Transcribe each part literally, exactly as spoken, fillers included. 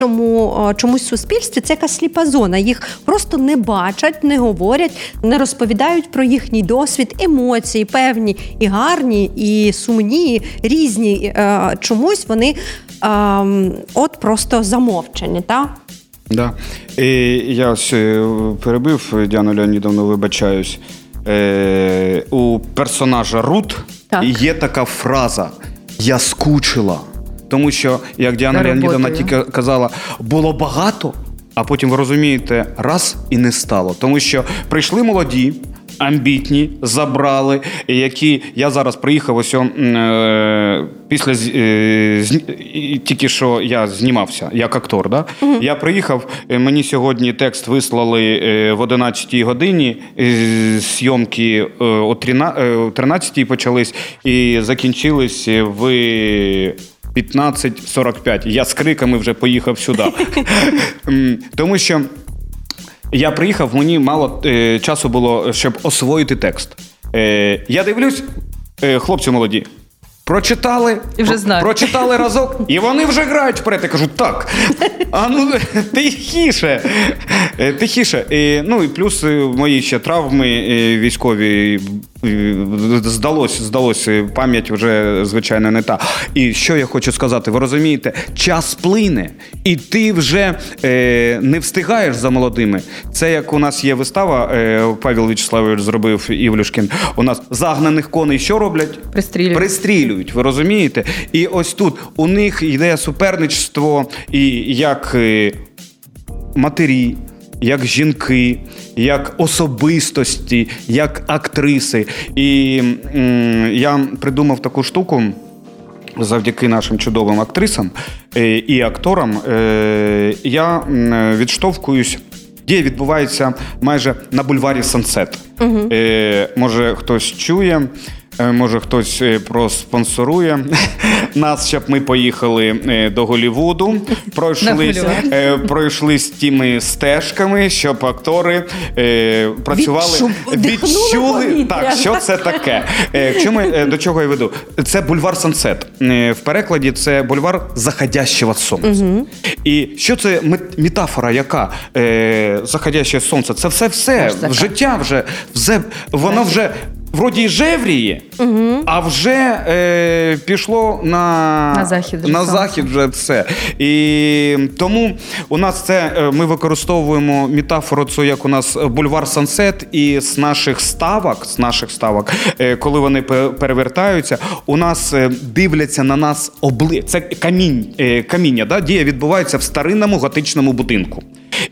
Чому, чомусь в суспільстві це якась сліпа зона. Їх просто не бачать, не говорять, не розповідають про їхній досвід, емоції певні, і гарні, і сумні, різні. Чомусь вони от просто замовчені, так? Да. І я ось перебив, Діану Леонідовну, вибачаюсь. Е, у персонажа Рут так. є така фраза «Я скучила». Тому що, як Діана Леонідовна тільки казала, було багато, а потім, ви розумієте, раз і не стало. Тому що прийшли молоді, амбітні, забрали, які... Я зараз приїхав ось е, після... Е, з, тільки що я знімався, як актор, да? Угу. Я приїхав, мені сьогодні текст вислали е, в одинадцятій годині, е, зйомки е, о тринадцятій почались і закінчились в... п'ятнадцять сорок п'ять. Я з криками вже поїхав сюди. Тому що я приїхав, мені мало е, часу було, щоб освоїти текст. Е, я дивлюсь, е, хлопці молоді, прочитали, і вже про, прочитали разок, і вони вже грають вперед. Я кажу, так, а ну, тихіше, тихіше. І, ну, і плюс мої ще травми військові, здалось, здалось, пам'ять вже, звичайно, не та. І що я хочу сказати, ви розумієте, час плине, і ти вже е, не встигаєш за молодими. Це як у нас є вистава, е, Павел В'ячеславович зробив, Івлюшкін, у нас загнаних коней що роблять? Пристрілюють. Пристрілюють, ви розумієте? І ось тут у них йде суперництво, і як е, матері, як жінки, як особистості, як актриси. І м, я придумав таку штуку завдяки нашим чудовим актрисам е, і акторам. Е, я м, відштовхуюсь, дія відбувається майже на бульварі Сансет. Угу. Е, може хтось чує, може хтось проспонсорує нас, щоб ми поїхали до Голлівуду, пройшли, пройшлись тими стежками, щоб актори е, працювали, відчули, так, що це таке. Е, чому, до чого я веду? Це бульвар Сансет. Е, в перекладі це бульвар заходящого сонця. Угу. І що це метафора, яка? Е, заходяще сонце. Це все-все, життя вже, вже, воно вже вроді жевріє, угу. а вже е, пішло на, на захід, на захід вже все. І тому у нас це, ми використовуємо метафору цю, як у нас бульвар Сансет, і з наших ставок, з наших ставок, е, коли вони перевертаються, у нас дивляться на нас обли... Це камінь, е, каміння, да? Дія відбувається в старинному готичному будинку.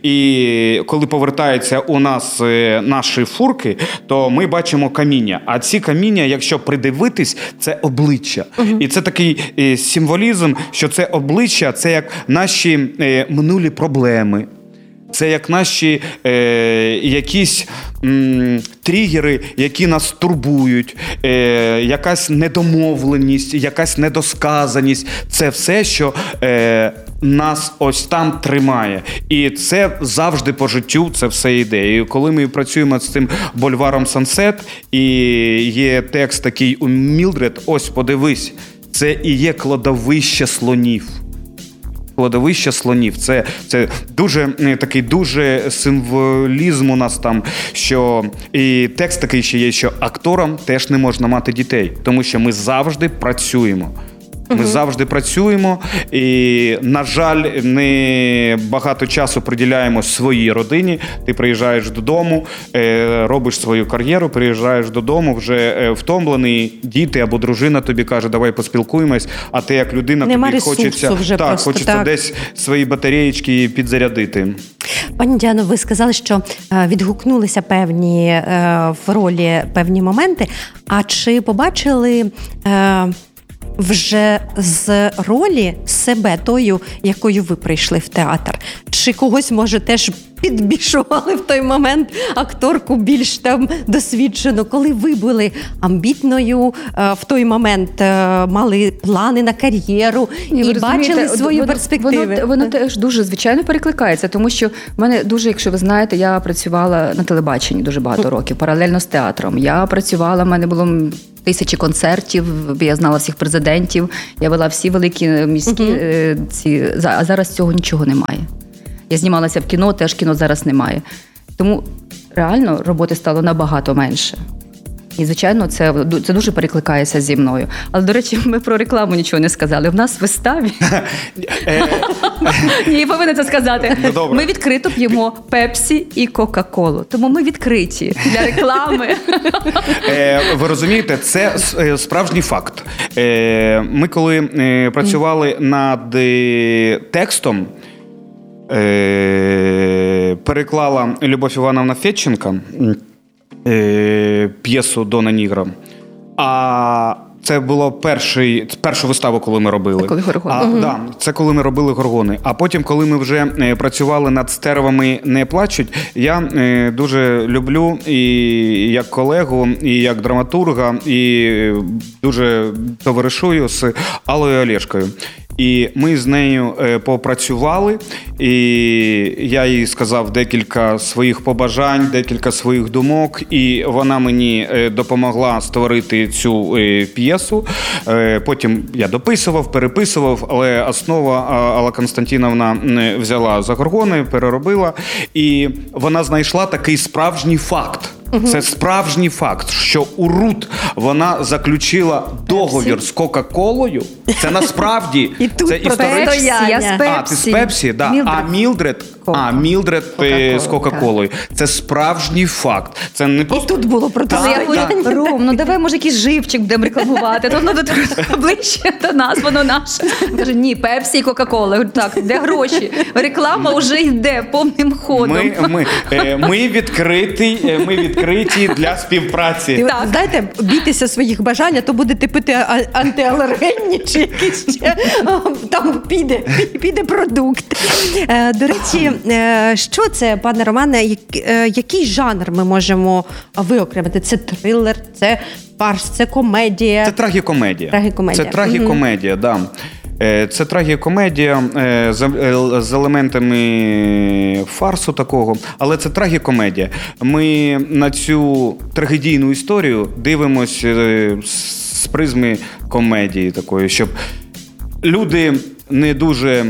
І коли повертаються у нас наші фурки, то ми бачимо каміння. А ці каміння, якщо придивитись, це обличчя. Угу. І це такий символізм, що це обличчя, це як наші минулі проблеми. Це як наші е, якісь м, тригери, які нас турбують, е, якась недомовленість, якась недосказаність. Це все, що е, нас ось там тримає. І це завжди по життю, це все йде. І коли ми працюємо з цим бульваром Сансет, і є текст такий у Мілдред, ось подивись, це і є кладовище слонів. Кладовище слонів. Це, це дуже такий дуже символізм у нас там, що і текст такий ще є, що акторам теж не можна мати дітей, тому що ми завжди працюємо. Ми угу. завжди працюємо і, на жаль, не багато часу приділяємо своїй родині. Ти приїжджаєш додому, робиш свою кар'єру, приїжджаєш додому, вже втомлений, діти або дружина тобі каже, давай поспілкуємось, а ти як людина, нема тобі хочеться, вже так, просто, хочеться так. десь свої батареєчки підзарядити. Пані Діано, ви сказали, що відгукнулися певні в ролі певні моменти. А чи побачили вже з ролі себе тою, якою ви прийшли в театр? Чи когось, може, теж підбільшували в той момент акторку більш там досвідчену? Коли ви були амбітною, в той момент мали плани на кар'єру і, і бачили свою воно, перспективу? Воно, воно теж дуже, звичайно, перекликається, тому що в мене дуже, якщо ви знаєте, я працювала на телебаченні дуже багато років, паралельно з театром. Я працювала, в мене було тисячі концертів, я знала всіх президентів, я вела всі великі міські uh-huh. ці, а зараз цього нічого немає. Я знімалася в кіно, теж кіно зараз немає. Тому реально роботи стало набагато менше. І, звичайно, це, це дуже перекликається зі мною. Але, до речі, ми про рекламу нічого не сказали. В нас в виставі... Ні, я повинна це сказати. Ми відкрито п'ємо Пепсі і Кока-Колу. Тому ми відкриті для реклами. Ви розумієте, це справжній факт. Ми коли працювали над текстом, переклала Любов Івановна Федченко п'єсу Дона Нігра. А це було перший, першу виставу, коли ми робили. Коли Горгони. А, угу. да, це коли ми робили Горгони. А потім, коли ми вже працювали над «Стервами не плачуть», я е, дуже люблю і як колегу, і як драматурга, і дуже товаришую з Аллою Олешкою. І ми з нею попрацювали, і я їй сказав декілька своїх побажань, декілька своїх думок, і вона мені допомогла створити цю п'єсу. Потім я дописував, переписував, але основа Алла Константинівна взяла за Горгони, переробила, і вона знайшла такий справжній факт. Угу. Це справжній факт, що УРУТ, вона заключила договір Пепсі. З Кока-Колою. Це насправді і тут це історичний. Я з Пепсі. А, ти з Пепсі, да. Мілдред. А Мілдред, а Мілдред з Кока-Колою. Це справжній факт. Це не просто... І тут було протистояння. Ром, ну давай, може, якийсь живчик будемо рекламувати. То воно ближче до нас, воно наше. Каже, ні, Пепсі і Кока-Кола. Так, де гроші? Реклама вже йде повним ходом. Ми, ми, ми відкриті, ми відкриті для співпраці. І, так. Знаєте, бійтеся своїх бажань, а то будете пити антиалергенні чи якісь ще, там піде, піде продукт. До речі, що це, пане Романе, який жанр ми можемо виокремити? Це трилер, це фарс, це комедія? Це трагікомедія. Трагікомедія. Це трагікомедія, так. Mm-hmm. Да. Це трагікомедія з елементами фарсу такого, але це трагікомедія. Ми на цю трагедійну історію дивимося з призми комедії такої, щоб люди не дуже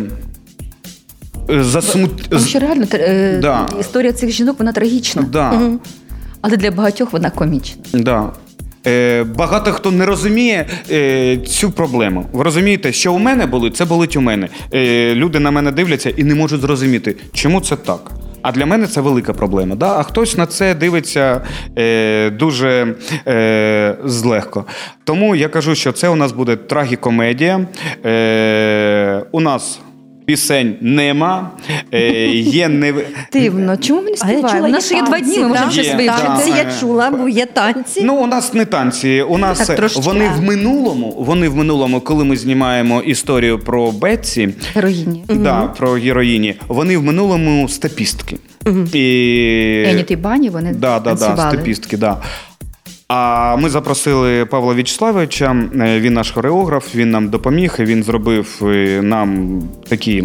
засмут... Тому що реально да. історія цих жінок, вона трагічна. Да. Угу. Але для багатьох вона комічна. Да. Е, багато хто не розуміє е, цю проблему. Ви розумієте, що у мене болить, це болить у мене. Е, люди на мене дивляться і не можуть зрозуміти, чому це так. А для мене це велика проблема. Да? А хтось на це дивиться е, дуже е, злегко. Тому я кажу, що це у нас буде трагікомедія. Е, у нас пісень нема, е, є не... Дивно, чому ми не співаємо? У нас ще є два дні, ми можемо щось вивчити. Танці, я чула, бо є танці. Ну, у нас не танці, у нас так, вони в минулому, вони в минулому, коли ми знімаємо історію про Бетсі, героїні. Да, угу. Про героїні, вони в минулому степістки. Угу. І... Еніт і Бані, вони да, танцювали. Да, да, степістки, да. А ми запросили Павла В'ячеславовича, він наш хореограф, він нам допоміг, і він зробив нам такі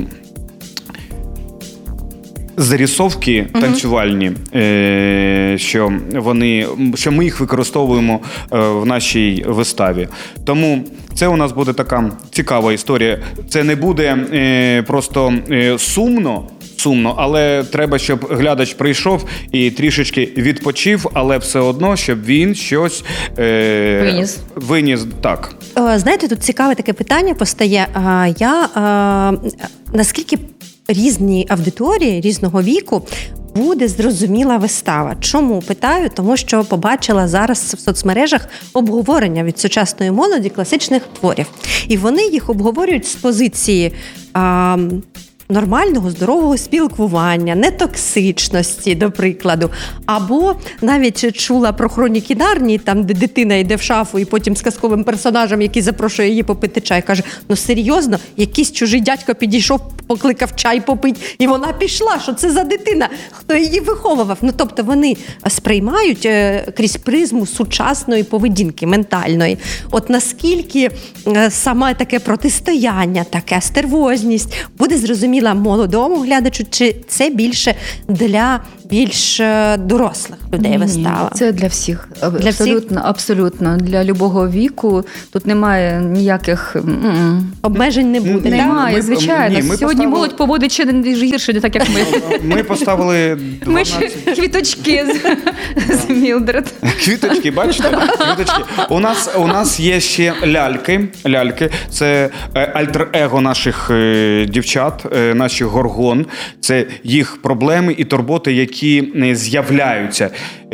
зарисовки uh-huh. танцювальні, що вони, що ми їх використовуємо в нашій виставі. Тому це у нас буде така цікава історія. Це не буде просто сумно, сумно, але треба, щоб глядач прийшов і трішечки відпочив, але все одно, щоб він щось е, виніс. виніс. Так. Знаєте, тут цікаве таке питання постає. Я, наскільки різні аудиторії, різного віку буде зрозуміла вистава. Чому? Питаю, тому що побачила зараз в соцмережах обговорення від сучасної молоді класичних творів. І вони їх обговорюють з позиції а, нормального, здорового спілкування, нетоксичності, до прикладу. Або навіть чула про хроніки Нарнії, там, де дитина йде в шафу і потім з казковим персонажем, який запрошує її попити чай, каже, ну серйозно, якийсь чужий дядько підійшов, покликав чай попити, і вона пішла. Що це за дитина? Хто її виховував? Ну, тобто вони сприймають е, крізь призму сучасної поведінки, ментальної. От наскільки е, саме таке протистояння, така стервозність буде зрозуміла молодому глядачу, чи це більше для більш е, дорослих людей Ні, вистава? Це для всіх. Для абсолютно, всіх? абсолютно. Для любого віку тут немає ніяких м-м. Обмежень не буде, так? Немає, ми- звичайно. ні, ми Сьогодні поставили- молодь поводить ще не гірше, не так, як ми. Ми поставили Ми ж дванадцять... квіточки з, з Мілдред. Квіточки, бачите? Квіточки. У нас, у нас є ще ляльки. Ляльки. Це е, альтер-его наших е, дівчат, е, наших горгон. Це їх проблеми і турботи, які е, з'являються.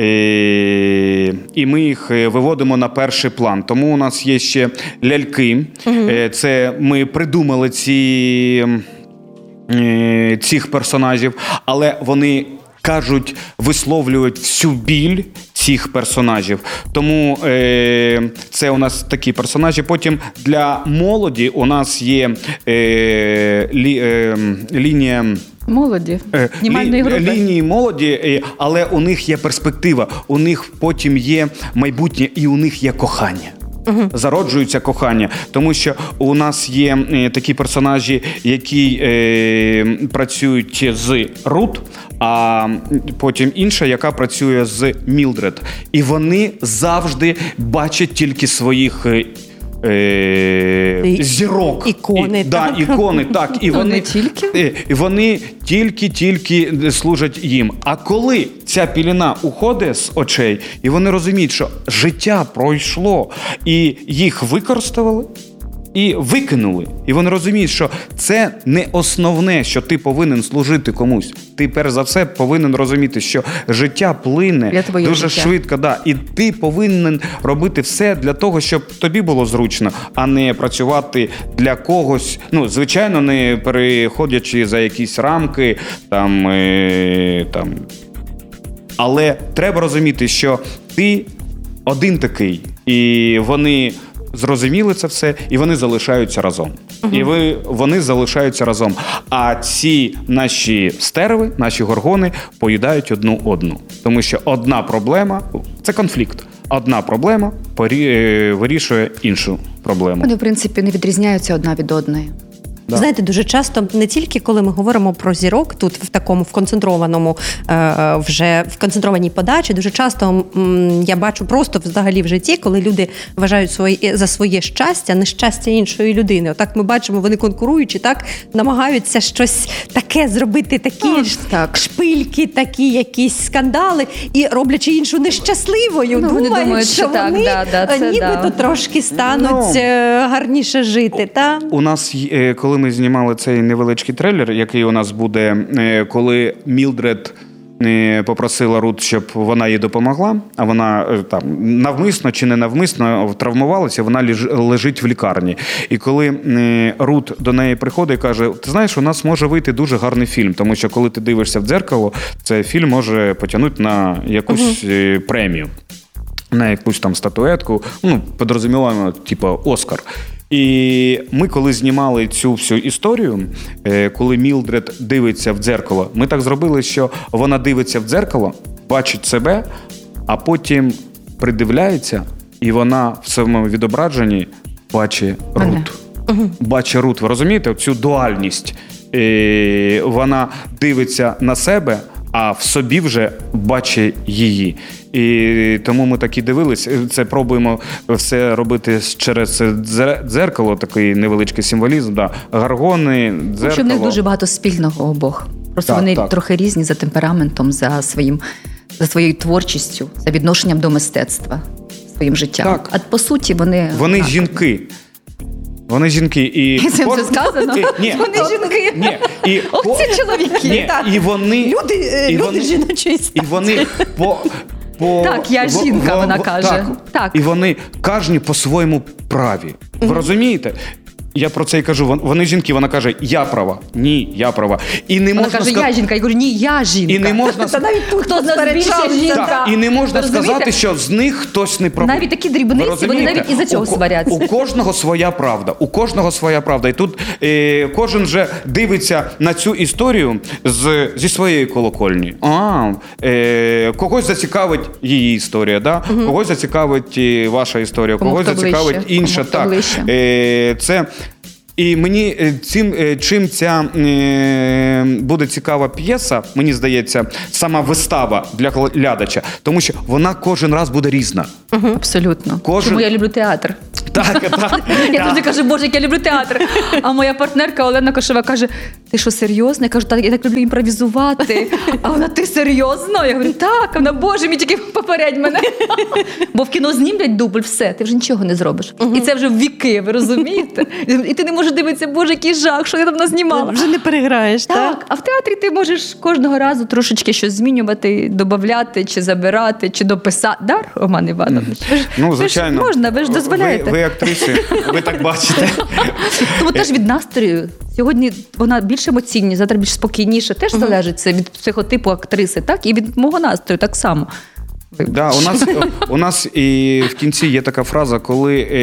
Е, і ми їх е, виводимо на перший план. Тому у нас є ще ляльки. Е, це ми придумали ці, е, цих персонажів, але вони кажуть, висловлюють всю біль цих персонажів. Тому е, це у нас такі персонажі. Потім для молоді у нас є е, лі, е, лінія... Молоді. Е, Знімальної лі- групи. Лінії молоді, е, але у них є перспектива, у них потім є майбутнє і у них є кохання. Зароджується кохання, тому що у нас є е, такі персонажі, які е, працюють з Рут, а потім інша, яка працює з Мілдред. І вони завжди бачать тільки своїх е, е, зірок. Ікони, І, да, так? ікони, так. І Ну, вони, не тільки. е, і вони тільки-тільки служать їм. А коли ця піліна уходить з очей, і вони розуміють, що життя пройшло, і їх використовували, і викинули. І вони розуміють, що це не основне, що ти повинен служити комусь. Ти, перш за все, повинен розуміти, що життя плине Для твоє дуже життя. швидко. Да. І ти повинен робити все для того, щоб тобі було зручно, а не працювати для когось. Ну, звичайно, не переходячи за якісь рамки, там, е, там. Але треба розуміти, що ти один такий, і вони зрозуміли це все, і вони залишаються разом. Uh-huh. І ви, вони залишаються разом. А ці наші стерви, наші горгони поїдають одну одну. Тому що одна проблема – це конфлікт. Одна проблема порі- вирішує іншу проблему. Вони, в принципі, не відрізняються одна від одної. Да. Знаєте, дуже часто, не тільки коли ми говоримо про зірок, тут в такому в концентрованому, е, вже в концентрованій подачі, дуже часто м, я бачу просто взагалі в житті, коли люди вважають свої, за своє щастя нещастя іншої людини. Отак ми бачимо, вони конкуруючи, так намагаються щось таке зробити, такі Ну, ж так. шпильки, такі якісь скандали, і роблячи іншу нещасливою, Ну, вони думають, думають, що що так, вони да, да, це нібито да. трошки стануть Ну. е, гарніше жити. Та? У нас, е, коли ми знімали цей невеличкий трейлер, який у нас буде, е, коли Мілдред е, попросила Рут, щоб вона їй допомогла, а вона е, там навмисно чи не навмисно травмувалася, вона ліж- лежить в лікарні. І коли е, Рут до неї приходить і каже, ти знаєш, у нас може вийти дуже гарний фільм, тому що коли ти дивишся в дзеркало, цей фільм може потягнути на якусь е, премію, на якусь там статуетку, ну, підрозуміло, типу Оскар. І ми, коли знімали цю всю історію, е, коли Мілдред дивиться в дзеркало, ми так зробили, що вона дивиться в дзеркало, бачить себе, а потім придивляється, і вона в своєму відображенні бачить Мене. Рут. Бачить Рут, ви розумієте, цю дуальність. Е, вона дивиться на себе, а в собі вже бачить її. І тому ми так і дивились. Це пробуємо все робити через дзе- дзеркало, такий невеличкий символізм. Да. Гаргони, дзеркало. Що в них дуже багато спільного обох. Просто Так, вони так. трохи різні за темпераментом, за своїм, за своєю творчістю, за відношенням до мистецтва, своїм життям. Так. А по суті, вони Вони так. жінки. Вони жінки. І Це вже кож- сказано? І- ні. Вони жінки. Ні. І Ох, ко- ці чоловіки. Ні. Так. І вони, Люди, е, і люди вони, жіночої і статі. вони по, по Так, я в- жінка, в- вона в- каже. Так. Так. І вони кожні по-своєму праві. Ви розумієте? Я про це і кажу. Вон- Вони жінки, вона каже, я права. Ні, я права. І не Вона можна каже, ска- я жінка. Я говорю, ні, я жінка. І не можна Та навіть тут Хто з нас більше сперечалися. жінка? Так, і не можна Ви розумієте? сказати, що з них хтось не правий. Навіть такі дрібниці, Ви вони розумієте? навіть із-за цього У ко- сваряться. У кожного своя правда. У кожного своя правда. І тут е, кожен же дивиться на цю історію з, зі своєї колокольні. А, е, когось зацікавить її історія, да? Когось зацікавить е, ваша історія, Кому когось хто зацікавить ближче, інша. кому хто Так. ближче. Е, це... І мені е, цим, е, чим ця е, буде цікава п'єса, мені здається, сама вистава для глядача, тому що вона кожен раз буде різна. Угу. Абсолютно. Кожен... Тому я люблю театр. Так, так. Я завжди кажу, боже, як я люблю театр. А моя партнерка Олена Кошова каже, ти що, серйозно? Я кажу, так, я так люблю імпровізувати. А вона, ти серйозно? Я говорю, так. А вона, боже, мій тільки попередь мене. Бо в кіно знімлять дубль, все, ти вже нічого не зробиш. Uh-huh. І це вже в віки, ви розумієте? І ти не можеш дивитися, боже, який жах, що я там назнімала. Вже не переграєш, так? Так, а в театрі ти можеш кожного разу трошечки щось змінювати, додавати, чи забирати, чи дописати. Да, Роман Іванович? Ви ж, ну, звичайно. Ви ж можна, ви ж дозволяєте. Ви, ви актриси, ви так бачите. Тому теж від настрою. Сьогодні вона більш емоційна, завтра більш спокійніше. Теж uh-huh. залежить це від психотипу актриси, так? І від мого настрою так само. Да, у нас, у нас і в кінці є така фраза, коли е,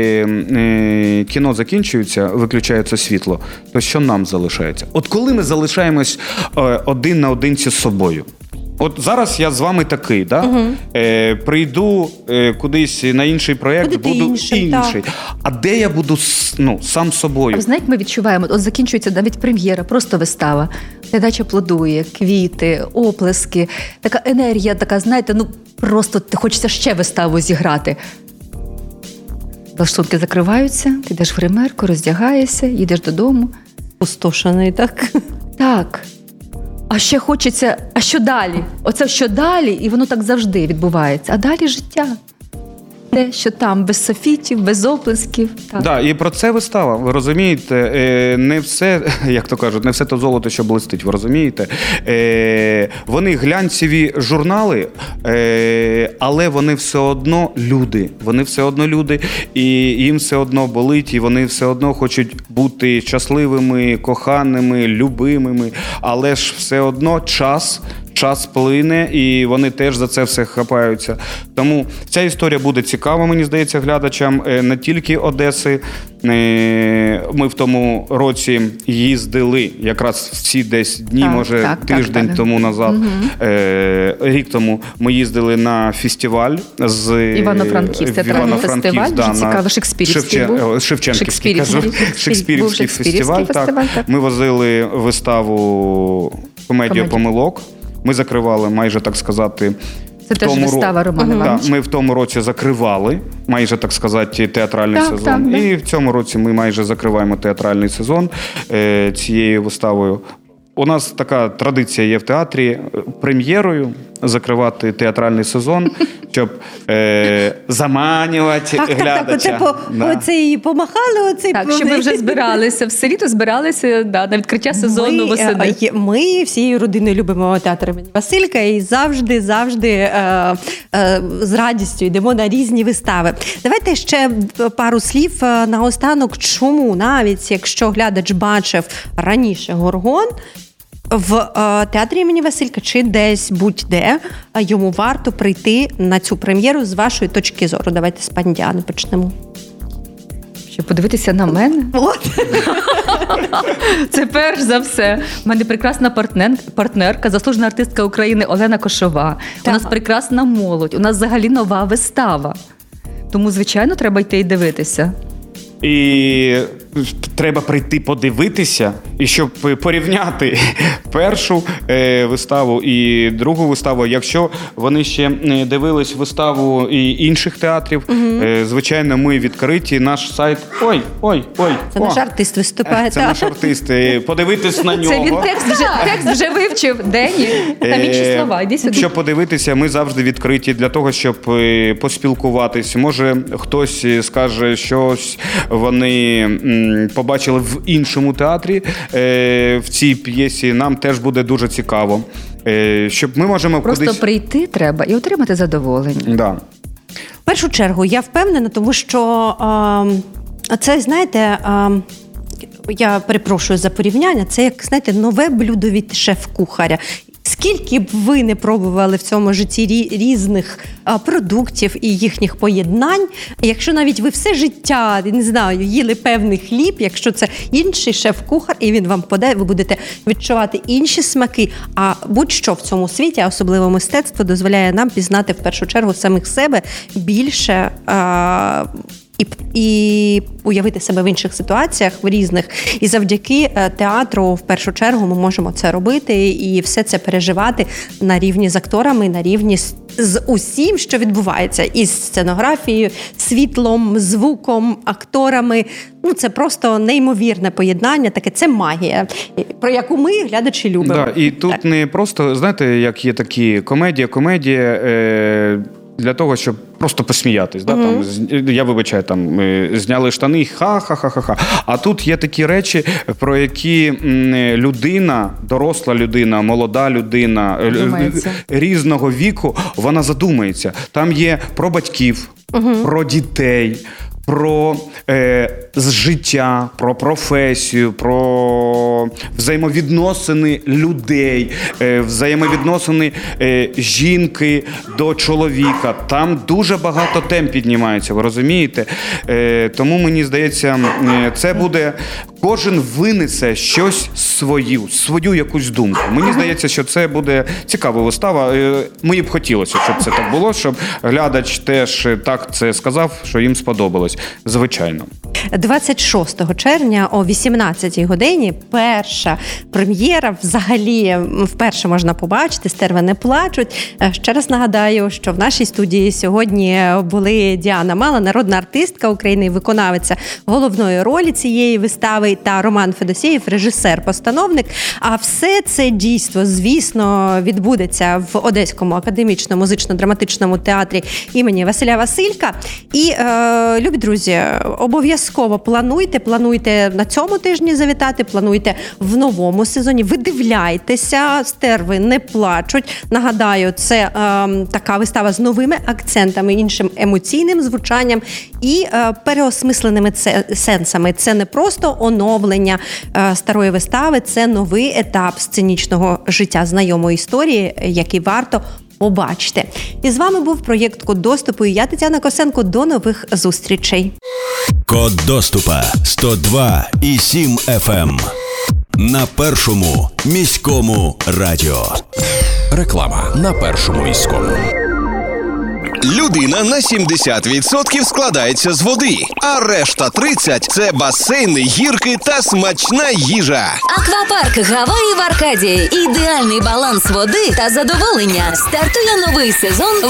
е, кіно закінчується, виключається світло, то що нам залишається? От коли ми залишаємось е, один на одинці з собою. От зараз я з вами такий, да? Угу. Е, прийду е, кудись на інший проєкт, Будете буду інший. інший. А де я буду ну, сам собою? А знаєте, ми відчуваємо, от закінчується навіть прем'єра, просто вистава. Глядач аплодує, квіти, оплески, така енергія, така, знаєте, ну просто хочеться ще виставу зіграти. Лаштунки закриваються, ти йдеш в гримерку, роздягаєшся, їдеш додому. Пустошений, так? Так. А ще хочеться, а що далі? Оце що далі, і воно так завжди відбувається. А далі життя. Те, що там, без софітів, без оплесків. Так, да, і про це вистава, ви розумієте? Не все, як то кажуть, не все то золото, що блистить, ви розумієте? Вони глянцеві журнали, але вони все одно люди. Вони все одно люди, і їм все одно болить, і вони все одно хочуть бути щасливими, коханими, любимими, але ж все одно час... Час плине, і вони теж за це все хапаються. Тому ця історія буде цікава, мені здається, глядачам не тільки Одеси. Ми в тому році їздили, якраз в ці десь дні, так, може так, тиждень так, тому назад, угу. рік тому, ми їздили на фестиваль з Івано-Франківськ, театральний фестиваль, да, дуже цікаво, Шекспірівський Шевчен... був. Шевченківський, кажу, Шекспірівський фестиваль. фестиваль так. Так. Ми возили виставу «Комедія помилок». Ми закривали, майже, так сказати... Це теж вистава Романа Івановича. Ми в тому році закривали, майже, так сказати, театральний так, сезон. Так, і в цьому році ми майже закриваємо театральний сезон е, цією виставою. У нас така традиція є в театрі прем'єрою закривати театральний сезон, щоб е, заманювати так, глядача. Так, так, оце, да. оце її помахали, оцей так, щоб ми вже збиралися, все літо збиралися да, на відкриття сезону ми, восени. Ми всією родиною любимо театр імені Василька і завжди, завжди е, е, з радістю йдемо на різні вистави. Давайте ще пару слів наостанок, чому навіть, якщо глядач бачив раніше «Горгон», в е, театрі імені Василька чи десь будь-де йому варто прийти на цю прем'єру з вашої точки зору. Давайте з пані Діани почнемо. Щоб подивитися на мене? От. Це перш за все. У мене прекрасна партнер, партнерка, заслужена артистка України Олена Кошова. Так. У нас прекрасна молодь, у нас взагалі нова вистава. Тому, звичайно, треба йти і дивитися. І треба прийти подивитися, і щоб порівняти першу е, виставу і другу виставу. Якщо вони ще дивились виставу і інших театрів, угу. е, звичайно, ми відкриті. Наш сайт... Ой, ой, ой. Це о. наш артист виступає. Це наш артист. Подивитись на нього. Це він текст вже, текст вже вивчив. Дені. Там інші слова. Іди сюди. Щоб подивитися, ми завжди відкриті для того, щоб поспілкуватись. Може, хтось скаже щось, вони м, побачили в іншому театрі, е, в цій п'єсі, нам теж буде дуже цікаво. Е, щоб ми можемо Просто кудись... прийти треба і отримати задоволення. Да. В першу чергу, я впевнена, тому що е, це, знаєте, е, я перепрошую за порівняння, це як, знаєте, нове блюдо від шеф-кухаря. Скільки б ви не пробували в цьому житті різних а, продуктів і їхніх поєднань, якщо навіть ви все життя, не знаю, їли певний хліб, якщо це інший шеф-кухар, і він вам подає, ви будете відчувати інші смаки. А будь-що в цьому світі, а особливо мистецтво, дозволяє нам пізнати в першу чергу самих себе більше, а, і, і уявити себе в інших ситуаціях, в різних. І завдяки театру, в першу чергу, ми можемо це робити і все це переживати на рівні з акторами, на рівні з, з усім, що відбувається. І з сценографією, світлом, звуком, акторами. Ну, це просто неймовірне поєднання, таке, це магія, про яку ми, глядачі, любимо. Да, і тут так. Не просто, знаєте, як є такі комедія, комедія е, для того, щоб просто посміятись. Да? Там, я вибачаю, там, зняли штани, ха-ха-ха-ха-ха. А тут є такі речі, про які людина, доросла людина, молода людина, Думається. різного віку, вона задумається. Там є про батьків, угу. про дітей, про е, життя, про професію, про взаємовідносини людей, е, взаємовідносини е, жінки до чоловіка. Там дуже багато тем піднімається, ви розумієте? Е, тому, мені здається, е, це буде... Кожен винесе щось свою, свою якусь думку. Мені здається, що це буде цікава вистава. Мені б хотілося, щоб це так було, щоб глядач теж так це сказав, що їм сподобалось. Звичайно. двадцять шостого червня о вісімнадцятій годині перша прем'єра. Взагалі, вперше можна побачити «Стерви не плачуть». Ще раз нагадаю, що в нашій студії сьогодні були Діана Мала, народна артистка України, виконавиця головної ролі цієї вистави, та Роман Федосєєв, режисер-постановник. А все це дійство, звісно, відбудеться в Одеському академічному музично-драматичному театрі імені Василя Василька. І, е, любі друзі, обов'язково плануйте, плануйте на цьому тижні завітати, плануйте в новому сезоні, видивляйтеся, «Стерви не плачуть». Нагадаю, це е, така вистава з новими акцентами, іншим емоційним звучанням і е, переосмисленими це, сенсами. Це не просто оновлення е, старої вистави, це новий етап сценічного життя знайомої історії, який варто побачити. І з вами був проєкт «Код доступу» і я, Тетяна Косенко. До нових зустрічей. Код доступа сто два і сім еф ем на Першому міському радіо. Реклама на Першому міському. Людина на сімдесят відсотків складається з води, а решта тридцять – це басейни, гірки та смачна їжа. Аквапарк Гаваї в Аркадії. Ідеальний баланс води та задоволення. Стартує новий сезон